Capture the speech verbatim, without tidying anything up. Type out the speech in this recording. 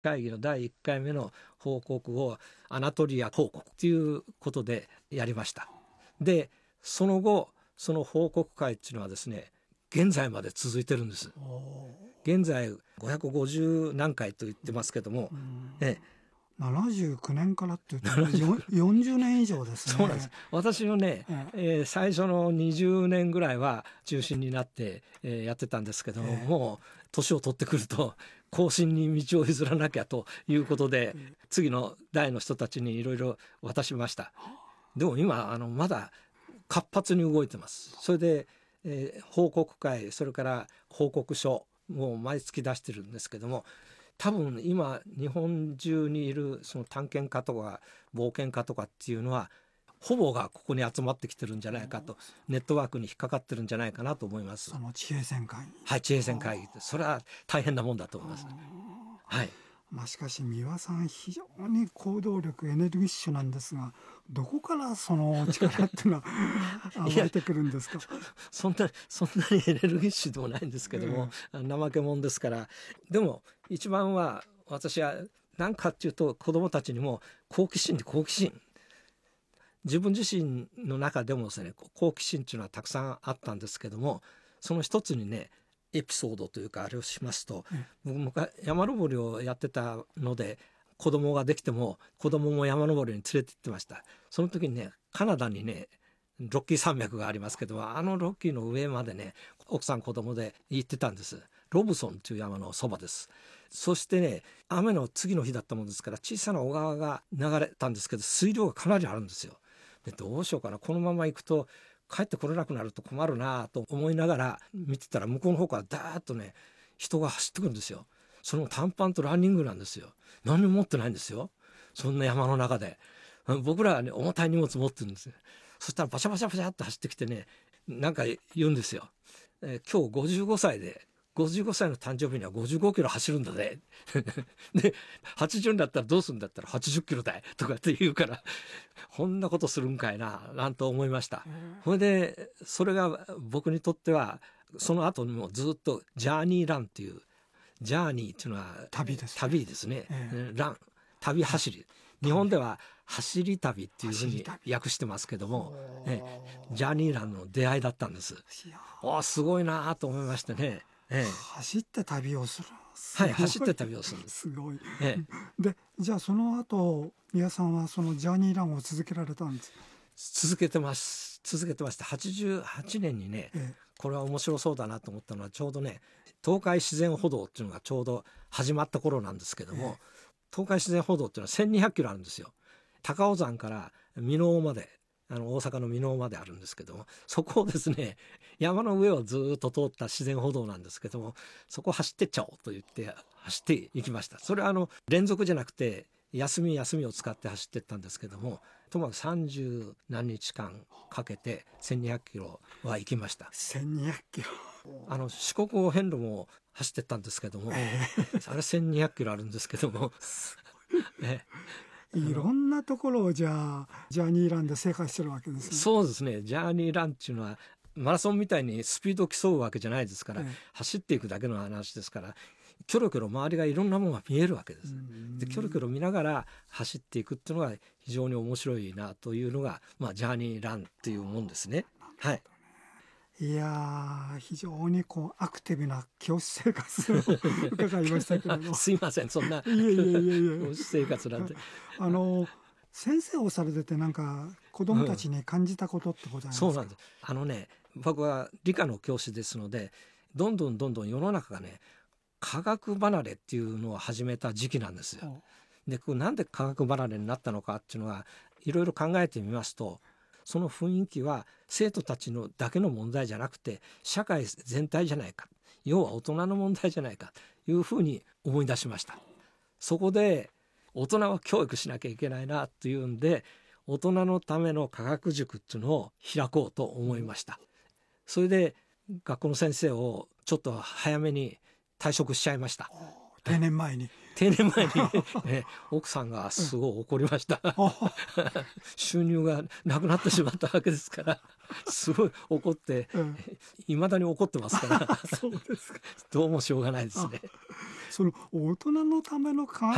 会議のだいいっかいめの報告をアナトリア報告ということでやりました。でその後その報告会っていうのはですね現在まで続いてるんです。現在ごひゃくごじゅう何回と言ってますけども、えななじゅうきゅうねんからって言ってよんじゅうねん以上ですね。 そうなんです。私のね、ええー、最初のにじゅうねんぐらいは中心になって、えー、やってたんですけども、えー、もう年を取ってくると後進に道を譲らなきゃということで、えー、次の代の人たちにいろいろ渡しました。でも今あのまだ活発に動いてます。それで、えー、報告会それから報告書も毎月出してるんですけども、多分今日本中にいるその探検家とか冒険家とかっていうのはほぼがここに集まってきてるんじゃないかと、ネットワークに引っかかってるんじゃないかなと思います。 その地平線会議、 はい、地平線会議ってそれは大変なもんだと思います。はい。 まあ、しかし三輪さん非常に行動力エネルギッシュなんですが、どこからその力っていうのは湧いてくるんですか？ そんなそんなにエネルギッシュでもないんですけども、えー、怠け者ですから。でも一番は私は何かっていうと子どもたちにも好奇心で好奇心、自分自身の中でもですね好奇心っていうのはたくさんあったんですけども、その一つにねエピソードというかあれをしますと、僕昔山登りをやってたので子供ができても子供も山登りに連れて行ってました。その時にねカナダにねロッキー山脈がありますけど、あのロッキーの上までね奥さん子供で行ってたんです。ロブソンという山のそばです。そしてね雨の次の日だったもんですから小さな小川が流れたんですけど水量がかなりあるんですよ。でどうしようかな、このまま行くと帰ってこれなくなると困るなと思いながら見てたら向こうの方からダーッとね人が走ってくるんですよ。その短パンとランニングなんですよ。何も持ってないんですよ。そんな山の中で僕らはね重たい荷物持ってるんですよ。そしたらバシャバシャバシャって走ってきてねなんか言うんですよ、えー、今日ごじゅうごさいでごじゅうごさいの誕生日にはごじゅうごキロ走るんだねではちじゅうになったらどうするんだったらはちじゅっキロだいとかって言うからこんなことするんかいななんと思いました。それでそれが僕にとってはその後にもずっとジャーニーランっていうジャーニーっていうのは旅ですね、 旅ですね、 えー、 ラン旅走り、日本では走り旅っていうふうに訳してますけども、えジャーニーランの出会いだったんです。おすごいなと思いましてね、え走って旅をする、 はい走って旅をするすごい、 えでじゃあその後宮さんはそのジャーニーランを続けられたんです？ 続けてます続けてました。はちじゅうはちねんにね、えこれは面白そうだなと思ったのはちょうどね東海自然歩道っていうのがちょうど始まった頃なんですけども、え東海自然歩道っていうのはせんにひゃくキロあるんですよ。高尾山から箕面まで、あの大阪の箕面まであるんですけども、そこをですね山の上をずっと通った自然歩道なんですけども、そこを走ってっちゃおうと言って走っていきました。それはあの連続じゃなくて休み休みを使って走っていったんですけども、ともかくさんじゅう何日間かけてせんにひゃくキロは行きました。 せんにひゃくキロ、 あの四国を遍路も走ってったんですけども、えー、あれせんにひゃくキロあるんですけどもね、 いろんなところをじゃあジャーニーランで生活してるわけですね。 そうですね。ジャーニーランっていうのはマラソンみたいにスピードを競うわけじゃないですから、えー、走っていくだけの話ですから、キョロキョロ周りがいろんなものが見えるわけです。でキョロキョロ見ながら走っていくっていうのが非常に面白いなというのが、まあ、ジャーニーランっていうもんですね。はい。 いや非常にこうアクティブな教師生活を伺いましたけれどすいませんそんないえいえいえいえ教師生活なんてあの先生をされててなんか子どもたちに感じたことってございますか？ うん、そうなんです。あのね僕は理科の教師ですので、どんどんどんどん世の中がね科学離れっていうのを始めた時期なんですよ。でこれなんで科学離れになったのかっていうのはいろいろ考えてみますと、その雰囲気は生徒たちのだけの問題じゃなくて社会全体じゃないか、要は大人の問題じゃないかというふうに思い出しました。そこで大人は教育しなきゃいけないなというんで、大人のための科学塾っていうのを開こうと思いました。それで学校の先生をちょっと早めに退職しちゃいました。 定年前に定年前に、ね、奥さんがすごい怒りました収入がなくなってしまったわけですからすごい怒っていま、うん、だに怒ってますからそうですか。 どうもしょうがないですね。 その大人のための科